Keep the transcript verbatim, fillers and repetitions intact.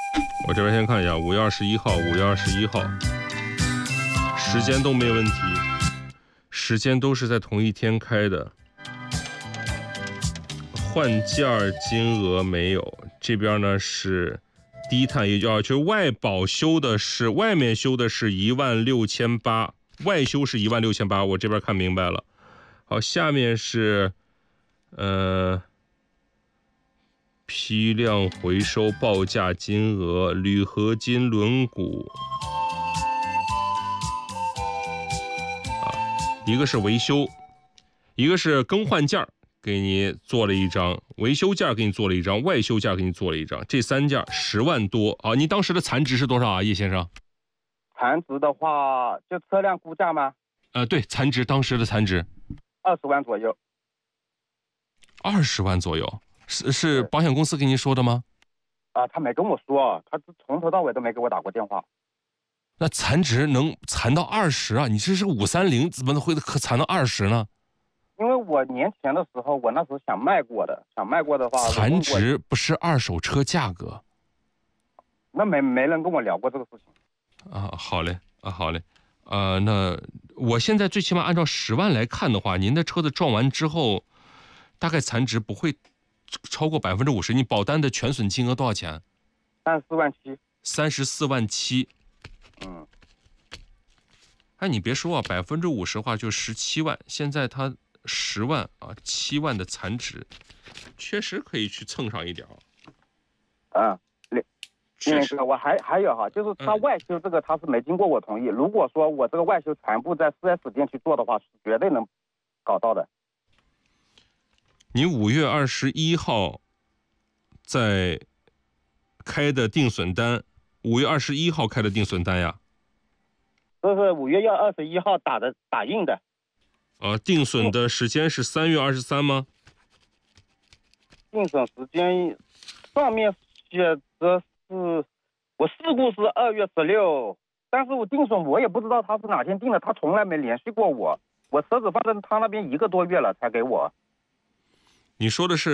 我这边先看一下，五月二十一号，五月二十一号，时间都没问题，时间都是在同一天开的。换件金额没有，这边呢是低碳，也就啊，就外保修的是外面修的是一万六千八，外修是一万六千八，我这边看明白了。好，下面是呃。批量回收报价金额、铝合金轮毂啊，一个是维修，一个是更换件，给你做了一张维修件，给你做了一张外修件，给你做了一张，这三件十万多啊！你当时的残值是多少啊，叶先生？ 残值的话，就车辆估价吗？ 呃，对，残值，当时的残值二十万左右。 二十万左右。是是保险公司给您说的吗？ 啊，他没跟我说，他从头到尾都没给我打过电话。 那残值能残到二十啊？你这是五三零，怎么会可残到二十呢？ 因为我年前的时候，我那时候想卖过的，想卖过的话， 残值不是二手车价格。 那没没人跟我聊过这个事情。 啊，好嘞，啊，好嘞，呃，那我现在最起码按照十万来看的话，您的车子撞完之后，大概残值不会超过百分之五十，你保单的全损金额多少钱？ 三十四万七。 三十四万七。 嗯。 哎，你别说啊，百分之五十的话就十七万，现在它十万啊，七万的残值，确实可以去蹭上一点啊。嗯，那个我还还有哈，就是他外修这个他是没经过我同意。如果说我这个外修全部在 四 S 店去做的话，是绝对能搞到的。 你五月二十一号在开的定损单，五月二十一号开的定损单呀？ 这是五月要二十一号打的打印的。 啊，定损的时间是三月二十三吗？ 定损时间上面写着是，我事故是二月十六，但是我定损我也不知道他是哪天定的，他从来没联系过我，我车子放在他那边一个多月了才给我。 你说的是